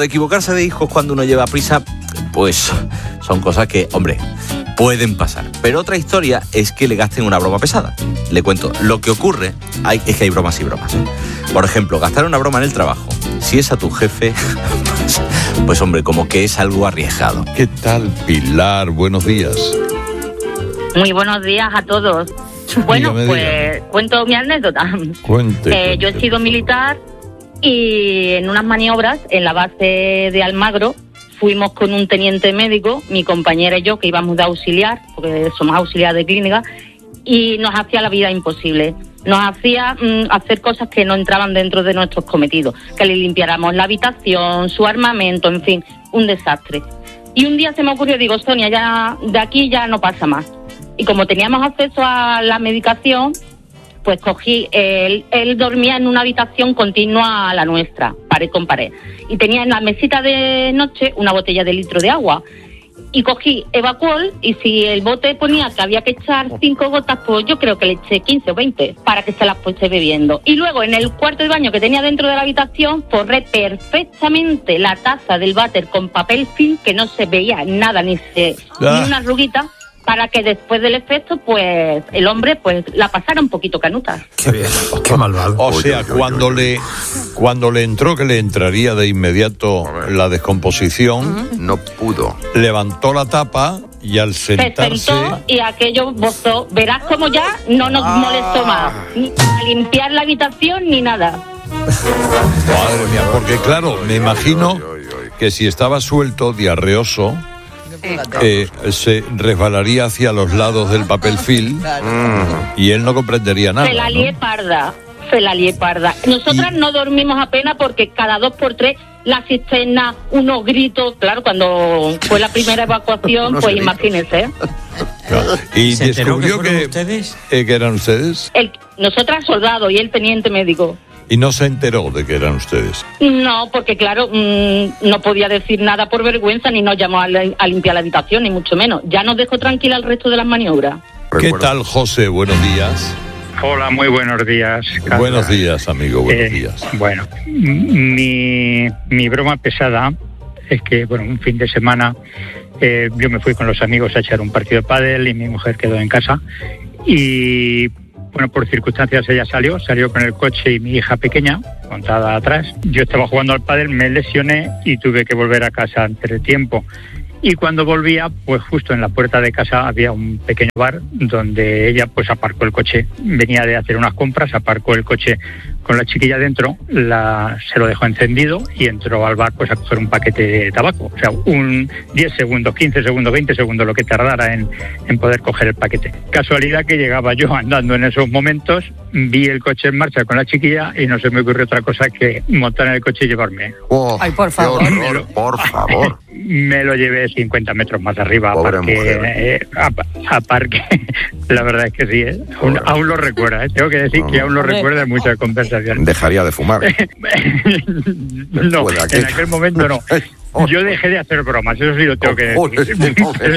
de equivocarse de hijos cuando uno lleva prisa, pues son cosas que, hombre, pueden pasar. Pero otra historia es que le gasten una broma pesada. Le cuento, lo que ocurre es que hay bromas y bromas. Por ejemplo, gastar una broma en el trabajo, si es a tu jefe, pues hombre, como que es algo arriesgado. ¿Qué tal, Pilar? Buenos días. Muy buenos días a todos. Bueno, dígame. Cuento mi anécdota. Cuente. Yo he sido militar y en unas maniobras en la base de Almagro fuimos con un teniente médico, mi compañera y yo, que íbamos de auxiliar, porque somos auxiliar de clínica, y nos hacía la vida imposible. Nos hacía hacer cosas que no entraban dentro de nuestros cometidos, que le limpiáramos la habitación, su armamento, en fin, un desastre. Y un día se me ocurrió, digo, Sonia, ya de aquí ya no pasa más. Y como teníamos acceso a la medicación, pues cogí, él dormía en una habitación continua a la nuestra, pared con pared. Y tenía en la mesita de noche una botella de litro de agua. Y cogí Evacuol y si el bote ponía que había que echar 5 gotas, pues yo creo que le eché 15 o 20 para que se las fuese bebiendo. Y luego en el cuarto de baño que tenía dentro de la habitación, forré perfectamente la taza del váter con papel film, que no se veía nada, ni una arruguita, para que después del efecto, pues, el hombre, pues, la pasara un poquito canuta. Qué bien, qué malvado. O sea, cuando le entró, que le entraría de inmediato la descomposición, no pudo. Levantó la tapa y al sentarse... Se sentó y aquello bozó. Verás como ya no nos molestó más. Ni a limpiar la habitación ni nada. Madre mía, porque claro, me imagino que si estaba suelto, diarreoso... se resbalaría hacia los lados del papel film y él no comprendería nada. Se la lié parda. Nosotras no dormimos apenas porque cada 2 por 3 la cisterna, unos gritos, claro, cuando fue la primera evacuación, pues imagínense. Claro. Y ¿Se descubrió que ustedes? Que eran ustedes. Nosotras soldados y el teniente médico. Y no se enteró de que eran ustedes. No, porque claro, no podía decir nada por vergüenza, ni nos llamó a limpiar la habitación, ni mucho menos. Ya nos dejó tranquila el resto de las maniobras. ¿Qué tal, José? Buenos días. Hola, muy buenos días, Carla. Buenos días, amigo, buenos días. Bueno, mi broma pesada es que, bueno, un fin de semana yo me fui con los amigos a echar un partido de pádel y mi mujer quedó en casa y... Bueno, por circunstancias ella salió con el coche y mi hija pequeña, montada atrás. Yo estaba jugando al pádel, me lesioné y tuve que volver a casa antes de tiempo. Y cuando volvía, pues justo en la puerta de casa había un pequeño bar donde ella pues aparcó el coche. Venía de hacer unas compras, aparcó el coche con la chiquilla dentro, se lo dejó encendido y entró al bar pues a coger un paquete de tabaco. O sea, un 10 segundos, 15 segundos, 20 segundos lo que tardara en poder coger el paquete. Casualidad que llegaba yo andando en esos momentos, vi el coche en marcha con la chiquilla y no se me ocurrió otra cosa que montar en el coche y llevarme. Oh, ay, por favor. Por favor. Me lo llevé 50 metros más arriba. Aparqué. La verdad es que sí, aún lo recuerda. Tengo que decir que aún lo recuerda en muchas conversaciones. Dejaría de fumar. No, en aquel momento no. Yo dejé de hacer bromas, eso sí lo tengo que decir.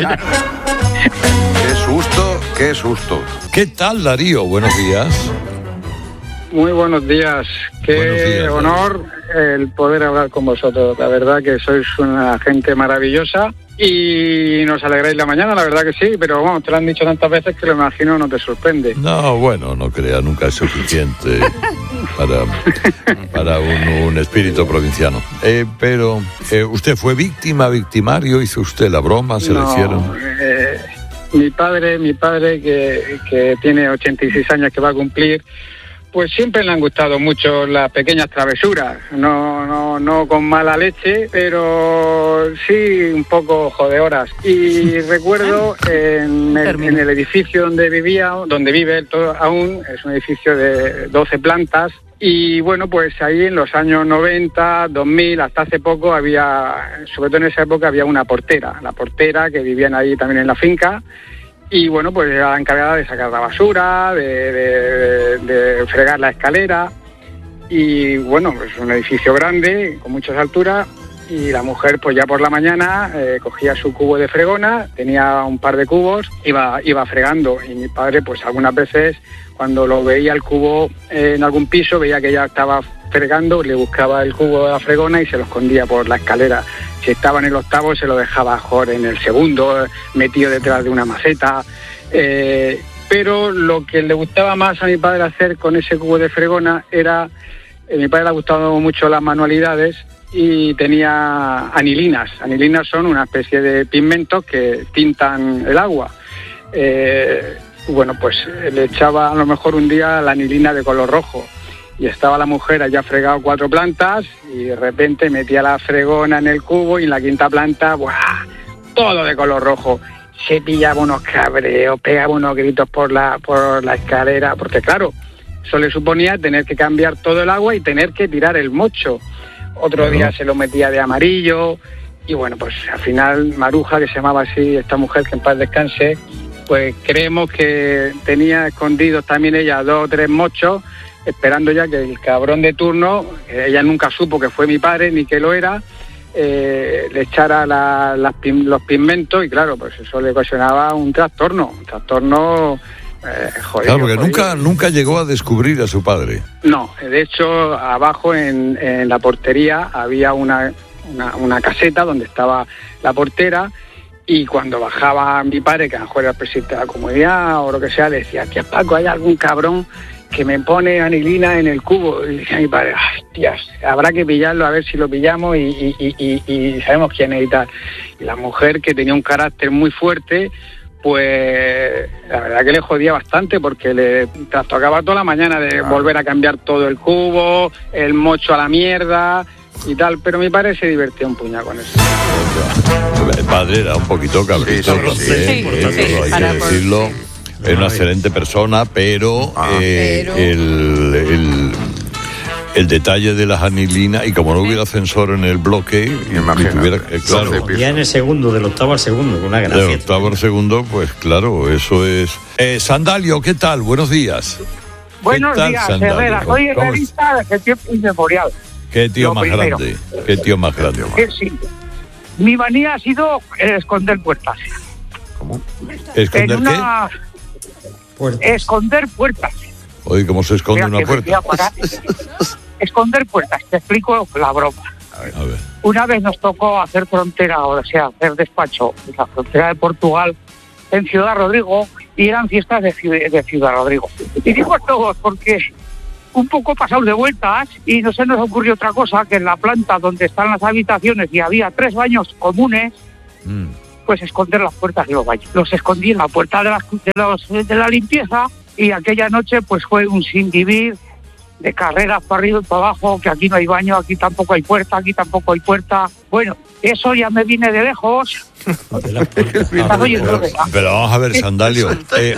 Qué susto. ¿Qué tal, Darío? Buenos días. Muy buenos días. Qué honor el poder hablar con vosotros. La verdad que sois una gente maravillosa y nos alegráis la mañana, la verdad que sí, pero bueno, te lo han dicho tantas veces que lo imagino no te sorprende. No, bueno, no crea, nunca es suficiente para un espíritu provinciano. Pero, ¿usted fue victimario? ¿Hizo usted la broma? ¿Se le hicieron? Mi padre que tiene 86 años que va a cumplir, pues siempre le han gustado mucho las pequeñas travesuras, no con mala leche, pero sí un poco jodedoras. Y recuerdo en el edificio donde vive él aún, es un edificio de 12 plantas, y bueno, pues ahí en los años 90, 2000, hasta hace poco sobre todo en esa época había una portera, la portera que vivían ahí también en la finca. Y bueno, pues era la encargada de sacar la basura, de fregar la escalera. Y bueno, pues un edificio grande, con muchas alturas. Y la mujer, pues ya por la mañana, cogía su cubo de fregona, tenía un par de cubos, iba fregando. Y mi padre, pues algunas veces, cuando lo veía el cubo en algún piso, veía que ya estaba fregando, le buscaba el cubo de la fregona y se lo escondía por la escalera. Si estaba en el octavo, se lo dejaba mejor en el segundo, metido detrás de una maceta. Pero lo que le gustaba más a mi padre hacer con ese cubo de fregona era... A mi padre le ha gustado mucho las manualidades y tenía anilinas. Anilinas son una especie de pigmentos que tintan el agua. Bueno, pues le echaba a lo mejor un día la anilina de color rojo y estaba la mujer allá fregado 4 plantas y de repente metía la fregona en el cubo y en la quinta planta, ¡buah!, todo de color rojo. Se pillaba unos cabreos, pegaba unos gritos por la escalera, porque claro, eso le suponía tener que cambiar todo el agua y tener que tirar el mocho. Otro día se lo metía de amarillo y bueno, pues al final Maruja, que se llamaba así esta mujer, que en paz descanse, pues creemos que tenía escondidos también ella 2 o 3 mochos, esperando ya que el cabrón de turno, que ella nunca supo que fue mi padre ni que lo era, le echara los pigmentos y claro, pues eso le ocasionaba un trastorno. Joder, claro, porque nunca llegó a descubrir a su padre. No, de hecho, abajo en la portería había una caseta donde estaba la portera y cuando bajaba mi padre, que a lo mejor era el presidente de la comunidad o lo que sea, le decía, tía Paco, ¿hay algún cabrón que me pone anilina en el cubo? Y decía mi padre, hostias, habrá que pillarlo, a ver si lo pillamos y sabemos quién es y tal. Y la mujer, que tenía un carácter muy fuerte, pues la verdad que le jodía bastante porque le trastocaba toda la mañana de volver a cambiar todo el cubo, el mocho a la mierda y tal, pero mi padre se divertía un puñado con eso. El padre era un poquito cabrito, hay que decirlo. Es una excelente persona, pero el detalle de las anilinas, y como no hubiera ascensor en el bloque, claro, ya en el segundo, del octavo al segundo, con una gracia. Del octavo al segundo, pues claro, eso es. Sandalio, ¿qué tal? Buenos días. Buenos días, Herrera. Soy herrerista desde tiempo inmemorial. Qué tío más grande. Qué tío más grande. Sí. Mi manía ha sido esconder puertas. ¿Cómo? ¿Esconder qué? Esconder puertas. Oye, ¿cómo se esconde una puerta? Esconder puertas, te explico la broma. A ver. Una vez nos tocó hacer frontera, o sea, hacer despacho en la frontera de Portugal, en Ciudad Rodrigo, y eran fiestas de Ciudad Rodrigo. Y digo todos, porque un poco pasados de vueltas, y no se nos ocurrió otra cosa que en la planta donde están las habitaciones y había 3 baños comunes, pues esconder las puertas de los baños. Los escondí en la puerta de la limpieza, y aquella noche pues fue un sin vivir, de carreras para arriba y para abajo, que aquí no hay baño, aquí tampoco hay puerta, aquí tampoco hay puerta. Bueno, eso ya me viene de lejos. Pero vamos a ver, Sandalio,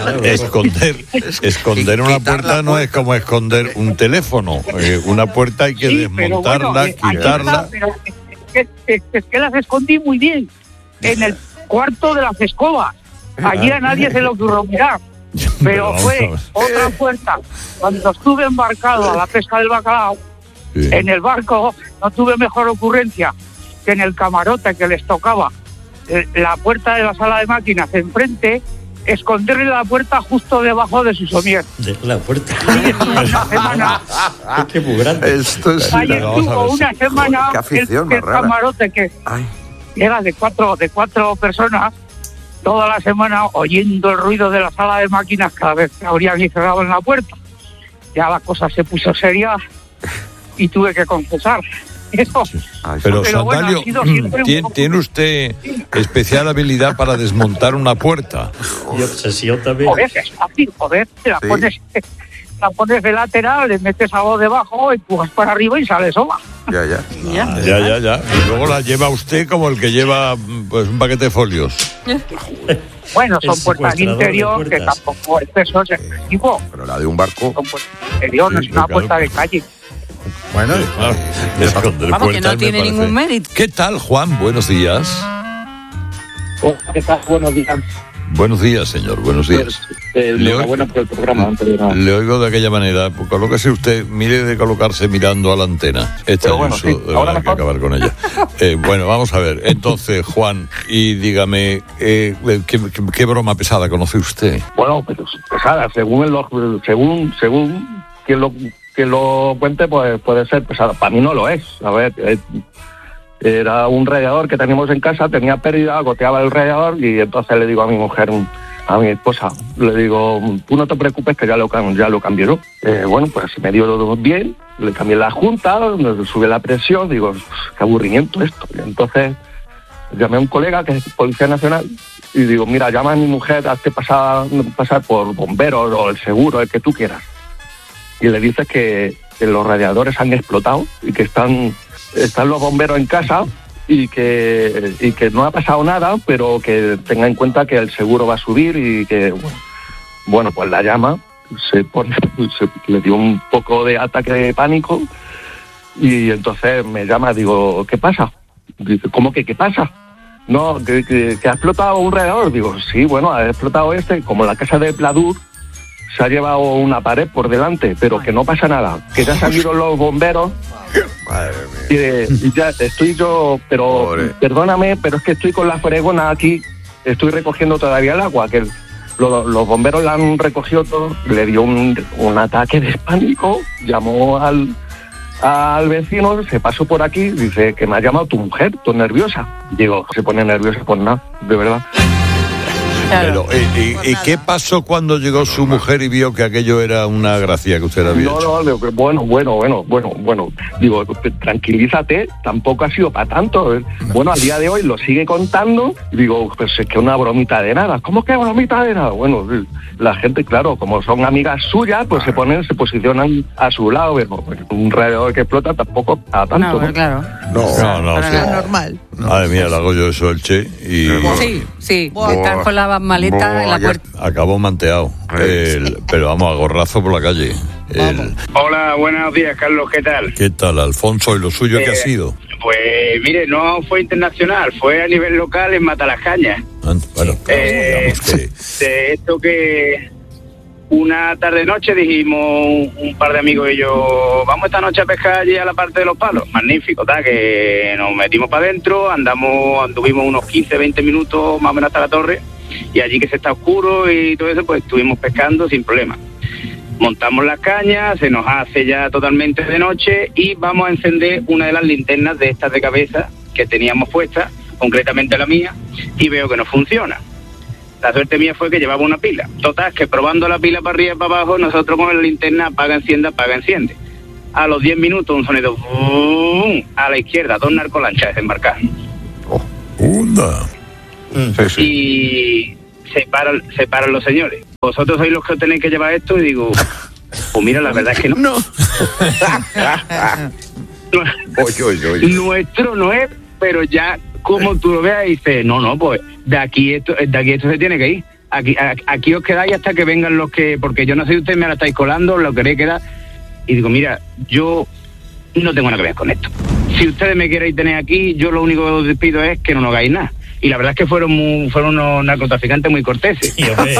esconder una puerta no es como esconder un teléfono. Una puerta hay que desmontarla, quitarla. Pero es que las escondí muy bien, en el cuarto de las escobas. Allí a nadie se le ocurrió mirar. Pero fue otra puerta. Cuando estuve embarcado a la pesca del bacalao, en el barco no tuve mejor ocurrencia que en el camarote que les tocaba la puerta de la sala de máquinas enfrente, esconderle la puerta justo debajo de su somier. De la puerta. Ahí estuvo una semana. Qué muy grande. Ahí estuvo una semana el camarote que era de cuatro personas. Toda la semana oyendo el ruido de la sala de máquinas cada vez que abrían y cerraban la puerta. Ya la cosa se puso seria y tuve que confesar eso. Pero Sandalio, bueno, ¿tiene usted especial habilidad para desmontar una puerta? Y obsesión también. Joder, es fácil, joder, la pones de lateral, le metes algo debajo, empujas para arriba y sale sola. Ya. Y luego la lleva usted como el que lleva pues un paquete de folios. Bueno, son puertas de interior que tampoco el peso es excesivo. Pero la de un barco. Son puertas de interior, no es una puerta de calle. Bueno, esconder vamos, que no puertas tiene ningún mérito. ¿Qué tal, Juan? Buenos días. ¿Qué tal? Buenos días. Buenos días, señor, buenos días. Enhorabuena por el programa. Le oigo de aquella manera. Colóquese usted, mire de colocarse mirando a la antena. Ahora hay que acabar con ella. Bueno, vamos a ver. Entonces, Juan, y dígame, ¿qué broma pesada conoce usted? Bueno, pues pesada, según quien lo quien lo cuente, pues puede ser pesado. Para mí no lo es. A ver, era un radiador que teníamos en casa, tenía pérdida, goteaba el radiador y entonces le digo a mi mujer, a mi esposa, le digo, tú no te preocupes que ya lo cambié, ¿no? Bueno, pues me dio bien, le cambié la junta, me subí la presión, digo, qué aburrimiento esto. Y entonces llamé a un colega que es Policía Nacional y digo, mira, llama a mi mujer, hazte pasar por bomberos o el seguro, el que tú quieras. Y le dices que los radiadores han explotado y que están los bomberos en casa y que no ha pasado nada, pero que tenga en cuenta que el seguro va a subir y que, bueno, pues la llama, le dio un poco de ataque de pánico y entonces me llama, digo, ¿qué pasa? Dice, ¿cómo que qué pasa? No, que ha explotado un radiador. Digo, sí, bueno, ha explotado como la casa de Pladur, se ha llevado una pared por delante, pero que no pasa nada, que ya salieron los bomberos. Madre mía. Y ya estoy yo, pero pobre. Perdóname, pero es que estoy con la fregona aquí, estoy recogiendo todavía el agua, que los bomberos la han recogido todo, le dio un ataque de pánico, llamó al vecino, se pasó por aquí, dice que me ha llamado tu mujer, tú nerviosa. Digo, se pone nerviosa por nada, de verdad. Claro. Pero, ¿y qué pasó cuando llegó su mujer y vio que aquello era una gracia que usted había hecho? No, bueno. Digo, tranquilízate, tampoco ha sido para tanto. Bueno, al día de hoy lo sigue contando. Digo, pues es que una bromita de nada. ¿Cómo que bromita de nada? Bueno, la gente, claro, como son amigas suyas, pues se posicionan a su lado. Bueno, un radiador que explota tampoco a tanto. No, claro. No, sí. Es normal. Madre mía, le hago yo eso al Che y... Sí. Estás con la maleta en la puerta. Acabó manteado. Pero vamos, a gorrazo por la calle. Hola, buenos días, Carlos, ¿qué tal? ¿Qué tal, Alfonso? ¿Y lo suyo qué ha sido? Pues mire, no fue internacional, fue a nivel local en Matalascañas. Bueno, digamos que... De esto que una tarde-noche dijimos un par de amigos y yo, vamos esta noche a pescar allí a la parte de los palos. Magnífico, que nos metimos para adentro, anduvimos unos 15-20 minutos más o menos hasta la torre, y allí que se está oscuro y todo eso, pues estuvimos pescando sin problema. Montamos las cañas, se nos hace ya totalmente de noche y vamos a encender una de las linternas de estas de cabeza que teníamos puestas, concretamente la mía, y veo que no funciona. La suerte mía fue que llevaba una pila. Total, que probando la pila para arriba y para abajo, nosotros con la linterna apaga, enciende. A los 10 minutos un sonido ¡bum! A la izquierda, 2 narcolanchas desembarcadas. Sí. Y se paran los señores. Vosotros sois los que tenéis que llevar esto, y digo, pues mira, la verdad es que no. Nuestro no es, pero ya como tú lo veas y dices, no, pues de aquí esto se tiene que ir. Aquí os quedáis hasta que vengan los que, porque yo no sé si ustedes me la estáis colando, lo queréis quedar. Y digo, mira, yo no tengo nada que ver con esto. Si ustedes me queréis tener aquí, yo lo único que os despido es que no nos hagáis nada. Y la verdad es que fueron unos narcotraficantes muy corteses.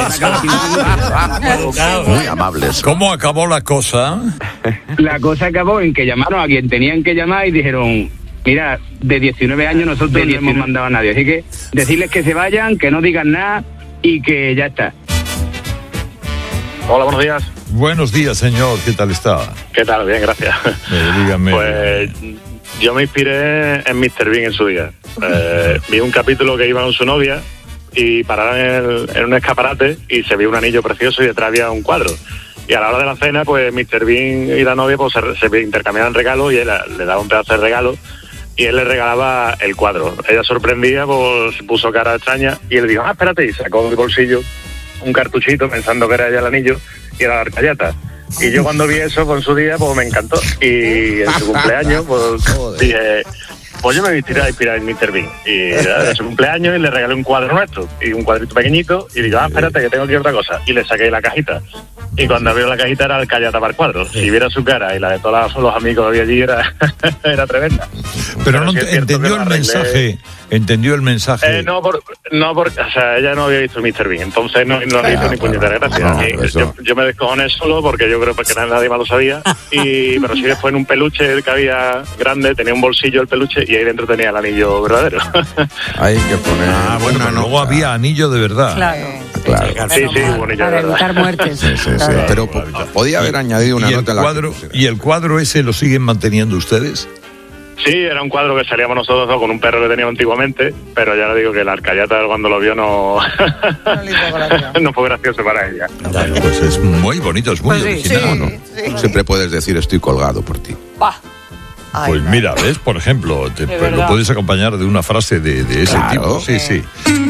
Muy amables. ¿Cómo acabó la cosa? La cosa acabó en que llamaron a quien tenían que llamar y dijeron, mira, de 19 años nosotros no hemos mandado a nadie, así que decirles que se vayan, que no digan nada y que ya está. Hola, buenos días. Buenos días, señor. ¿Qué tal está? ¿Qué tal? Bien, gracias. Dígame. Pues yo me inspiré en Mr. Bean en su día. Vi un capítulo que iba con su novia y pararon en un escaparate y se vio un anillo precioso y detrás había un cuadro. Y a la hora de la cena, pues Mr. Bean y la novia pues se intercambiaban regalos y él le daba un pedazo de regalo y él le regalaba el cuadro. Ella sorprendida, pues puso cara extraña y él dijo, espérate, y sacó del bolsillo un cartuchito pensando que era ya el anillo y era la arcayata. Y yo cuando vi eso con su día, pues me encantó. Y en su cumpleaños, pues dije, pues yo me voy a inspirar en Mr. Bean. Y era su cumpleaños y le regalé un cuadro nuestro, y un cuadrito pequeñito, y digo, espérate que tengo aquí otra cosa. Y le saqué la cajita. Y cuando abrió la cajita era el callata para el cuadro. Si viera su cara y la de todos los amigos que había allí era tremenda. Pero no entendió el mensaje. ¿Entendió el mensaje? No, porque o sea, ella no había visto Mr. Bean, entonces no le hizo ni puñetera gracia. Yo me descojoné solo porque yo creo que nadie más lo sabía. Pero sí, después en un peluche que había grande, tenía un bolsillo el peluche y ahí dentro tenía el anillo verdadero. Hay que poner... bueno, luego había anillo de verdad. Claro. Claro. Sí, bonito. Para evitar muertes. Sí. Pero podía haber añadido una nota en la... ¿Y el cuadro ese lo siguen manteniendo ustedes? Sí, era un cuadro que salíamos nosotros con un perro que teníamos antiguamente, pero ya le digo que la arcayata cuando lo vio no fue gracioso para ella. Bueno, pues es muy bonito, es muy original. Siempre puedes decir estoy colgado por ti. Pues mira, ¿ves? Por ejemplo, lo puedes acompañar de una frase de ese tipo. Sí.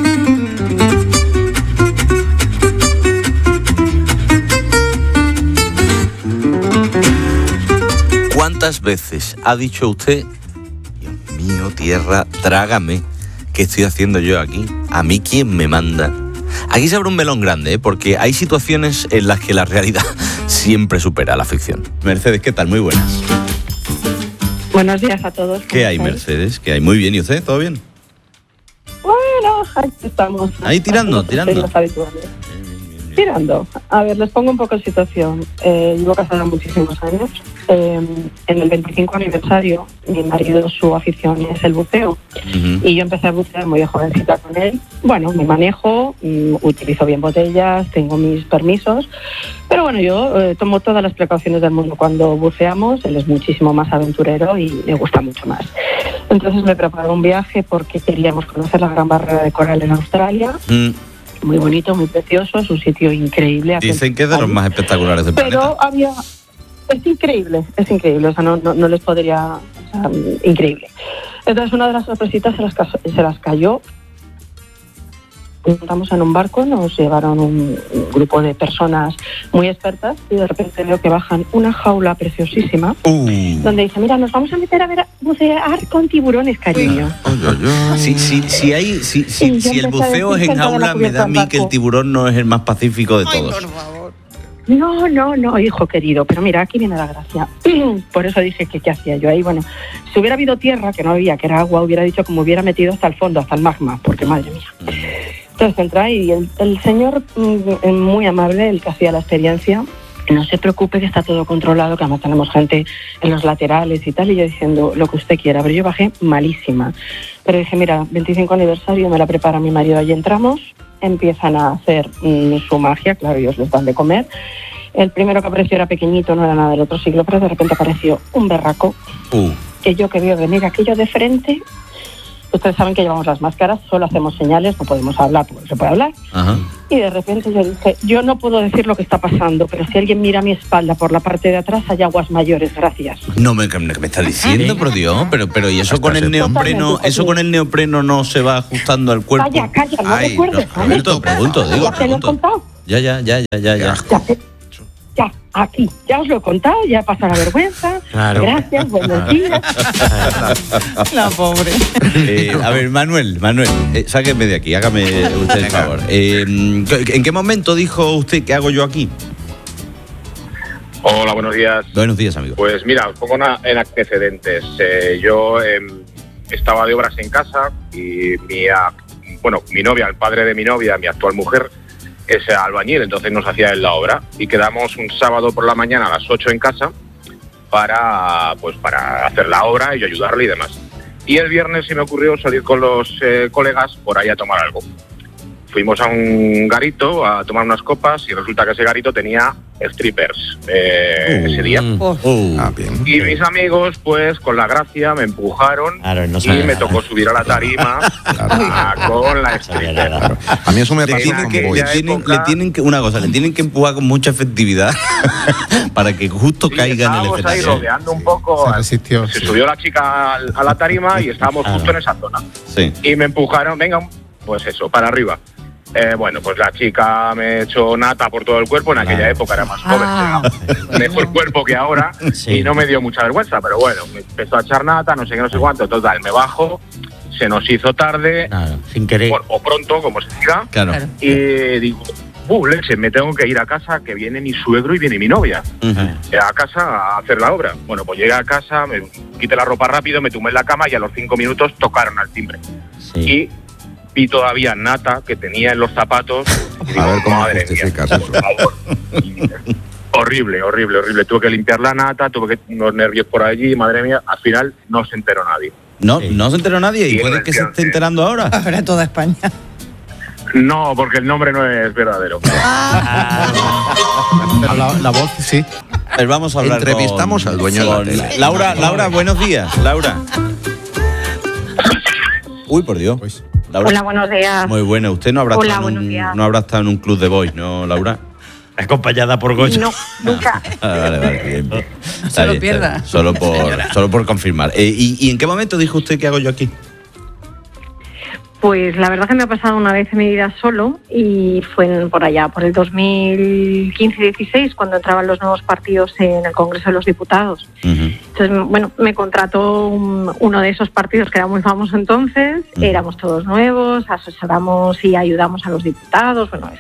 ¿Cuántas veces ha dicho usted, Dios mío, tierra, trágame, qué estoy haciendo yo aquí? ¿A mí quién me manda? Aquí se abre un melón grande, ¿eh? Porque hay situaciones en las que la realidad siempre supera la ficción. Mercedes, ¿qué tal? Muy buenas. Buenos días a todos. ¿Qué hay, Mercedes? ¿Qué hay? Muy bien. ¿Y usted? ¿Todo bien? Bueno, ahí estamos. Ahí tirando. Tirando. A ver, les pongo un poco en situación. Llevo casada muchísimos años. En el 25 aniversario, mi marido, su afición es el buceo. Y yo empecé a bucear muy jovencita con él. Bueno, me manejo, utilizo bien botellas, tengo mis permisos. Pero bueno, yo tomo todas las precauciones del mundo cuando buceamos. Él es muchísimo más aventurero y me gusta mucho más. Entonces me preparé un viaje porque queríamos conocer la Gran Barrera de Coral en Australia. Muy bonito, muy precioso, es un sitio increíble. Dicen que es de los más espectaculares del planeta. Pero es increíble, o sea, no les podría, o sea, increíble. Entonces una de las sorpresitas se las cayó. Montamos en un barco, nos llevaron un grupo de personas muy expertas y de repente veo que bajan una jaula preciosísima donde dice, mira, nos vamos a meter a bucear con tiburones, cariño. Si el buceo es en jaula, me da a mí que el tiburón no es el más pacífico de todos. Por favor. No, hijo querido, pero mira, aquí viene la gracia. Por eso dije que qué hacía yo ahí. Bueno, si hubiera habido tierra, que no había, que era agua, hubiera dicho que me hubiera metido hasta el fondo, hasta el magma, porque madre mía. Entonces entra y el señor, muy amable, el que hacía la experiencia, no se preocupe que está todo controlado, que además tenemos gente en los laterales y tal, y yo diciendo lo que usted quiera, pero yo bajé malísima. Pero dije, mira, 25 aniversario, me la prepara mi marido, ahí entramos, empiezan a hacer su magia, claro, ellos les dan de comer. El primero que apareció era pequeñito, no era nada del otro siglo, pero de repente apareció un berraco, que yo que veo venir aquello de frente. Ustedes saben que llevamos las máscaras, solo hacemos señales, no podemos hablar porque no se puede hablar. Y de repente yo dije, yo no puedo decir lo que está pasando, pero si alguien mira a mi espalda por la parte de atrás hay aguas mayores, gracias. No me está diciendo, por Dios, pero ¿y eso con el neopreno? ¿Eso con el neopreno no se va ajustando al cuerpo? Calla, no recuerdes. Pregunto, digo. ¿Ya te lo he contado? Ya. Ya, aquí, ya os lo he contado, ya he pasado la vergüenza. Claro. Gracias, buenos días. La pobre. A ver, Manuel, sáqueme de aquí, hágame usted el favor. ¿En qué momento dijo usted que hago yo aquí? Hola, buenos días. Buenos días, amigo. Pues mira, os pongo en antecedentes. Yo estaba de obras en casa y mi novia, el padre de mi novia, mi actual mujer, es albañil, entonces nos hacía él la obra y quedamos un sábado por la mañana a las 8 en casa para hacer la obra y ayudarle y demás. Y el viernes se me ocurrió salir con los colegas por ahí a tomar algo. Fuimos a un garito a tomar unas copas y resulta que ese garito tenía strippers ese día. Bien. Y mis amigos, pues con la gracia, me empujaron y me tocó subir a la tarima con la stripper. A mí eso me pasó le tienen que empujar con mucha efectividad para que justo caiga en el escenario. Ahí rodeando un poco. Se subió la chica a la tarima y estábamos justo en esa zona. Sí. Y me empujaron, venga, pues eso, para arriba. Bueno, pues la chica me echó nata por todo el cuerpo. En aquella época era más joven, mejor cuerpo que ahora, y no me dio mucha vergüenza, pero bueno, me empezó a echar nata, no sé qué, no sé cuánto. Total, me bajo, se nos hizo tarde, sin querer, o pronto, como se diga, y digo, leche, me tengo que ir a casa, que viene mi suegro y viene mi novia a casa a hacer la obra. Bueno, pues llegué a casa, me quité la ropa rápido, me tumbé en la cama y a los 5 minutos tocaron al timbre. Y vi todavía nata que tenía en los zapatos. Y digo, a ver cómo madre mía, por favor. Horrible. Tuve que limpiar la nata, tuve unos nervios por allí, madre mía. Al final no se enteró nadie. No se enteró nadie y puede que se esté enterando ahora. Ahora toda España. No, porque el nombre no es verdadero. La voz, sí. Vamos a hablar Entrevistamos al dueño de la tele. Laura, buenos días. Laura. Uy, por Dios. Laura. Hola, buenos días. Muy buena. Usted no habrá, no habrá estado en un club de boys, ¿no, Laura? Acompañada por Goya. No, nunca. Vale, bien. No se lo pierda. Solo por confirmar. ¿Y en qué momento dijo usted qué hago yo aquí? Pues la verdad que me ha pasado una vez en mi vida solo y fue por allá, por el 2015-16, cuando entraban los nuevos partidos en el Congreso de los Diputados. Entonces, bueno, me contrató uno de esos partidos que era muy famoso entonces, éramos todos nuevos, asesoramos y ayudamos a los diputados, bueno,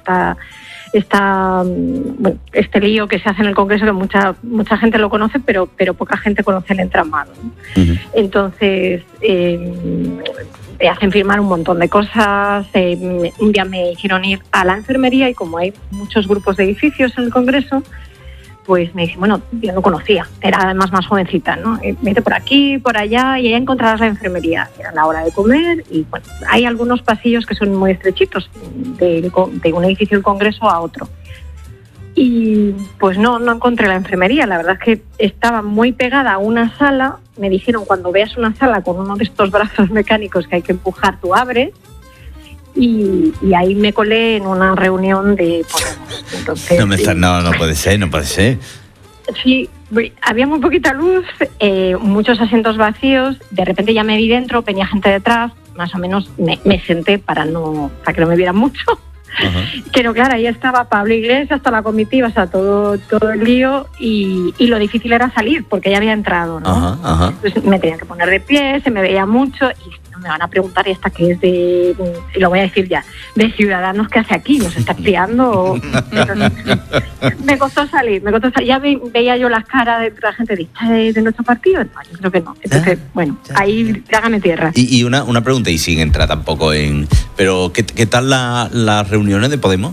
este lío que se hace en el Congreso, que mucha gente lo conoce, pero poca gente conoce el entramado, ¿no? Entonces, te hacen firmar un montón de cosas. Un día me hicieron ir a la enfermería y como hay muchos grupos de edificios en el Congreso, pues me dije, bueno, yo no conocía, era además más jovencita, ¿no? Vete por aquí, por allá y ahí encontrarás la enfermería. Era la hora de comer y bueno, hay algunos pasillos que son muy estrechitos de un edificio del Congreso a otro. Y pues no encontré la enfermería, la verdad es que estaba muy pegada a una sala. Me dijeron, cuando veas una sala con uno de estos brazos mecánicos que hay que empujar, tú abres. Y ahí me colé en una reunión de Podemos. Entonces, no puede ser. Sí, había muy poquita luz, muchos asientos vacíos. De repente ya me vi dentro, venía gente detrás. Más o menos me senté para que no me vieran mucho. Pero claro, ahí estaba Pablo Iglesias, toda la comitiva, o sea, todo el lío y lo difícil era salir porque ya había entrado, ¿no? Entonces me tenía que poner de pie, se me veía mucho y me van a preguntar, ¿y esta qué es de...? Y lo voy a decir ya, de Ciudadanos, ¿qué hace aquí? ¿Nos está espiando? Me costó salir. Ya veía yo las caras de la gente de nuestro partido. No, yo creo que no. Entonces, bueno, ahí trágame tierra. Y una pregunta, y sin entrar tampoco en... Pero, ¿qué tal las reuniones de Podemos?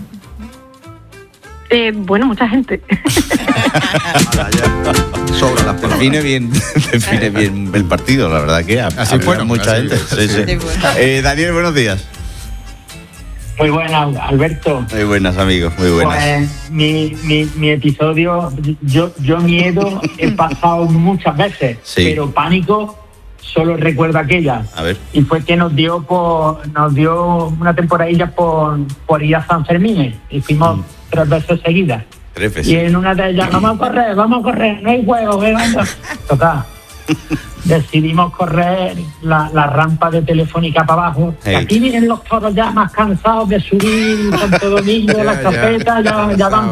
Bueno, mucha gente. Sobra las palabras. Define bien el partido, la verdad que así fue mucha gente. Sí. Daniel, buenos días. Muy buenas, Alberto. Muy buenas, amigos, muy buenas. Pues mi episodio, yo miedo he pasado muchas veces, pero pánico solo recuerdo aquella. A ver. Y fue que nos dio una temporadilla por ir a San Fermín y fuimos 3 veces seguidas. 3 veces. Y en una de ellas, vamos a correr, no hay juego, total. Decidimos correr la rampa de Telefónica para abajo. Aquí vienen los toros ya más cansados de subir Santo Domingo, las carpetas, ya van